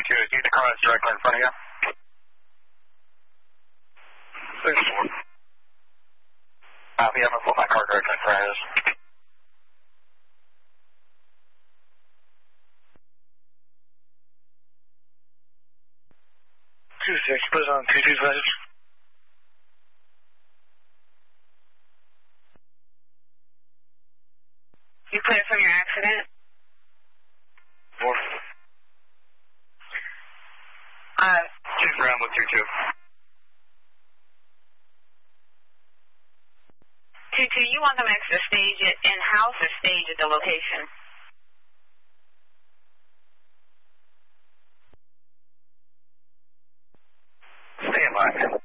See the car that's directly in front of you? 6-4. Copy, I'm going to put my car directly in front of his. 2-6, put it on 2-2's message. You clear from your accident? 4. She's ground with 2-2. 2-2, you want them extra stage it in-house or stage at the location? Stay in line.